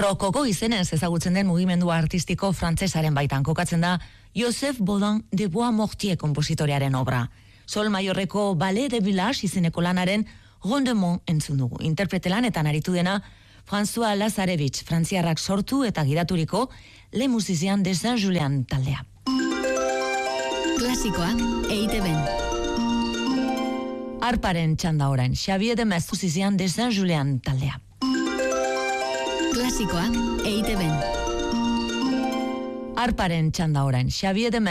Rokoko izenez ezagutzen den mugimendu artistiko frantsesaren baitan kokatzen da Joseph Baudin de Boismortier konpositorearen obra. Sol Mayorreko Ballet de Village izeneko lanaren Rondement entzun dugu. Interprete lanetan aritu dena François Lazarevich, frantziarrak sortu eta gidaturiko Le Musiciens de Saint-Julien taldea. Klasikoa EITB-n. Arparen txanda orain, Xavier de Musiciens de Saint-Julien taldea. Klasikoa EITB-n. Arparen txanda orain, Xavier de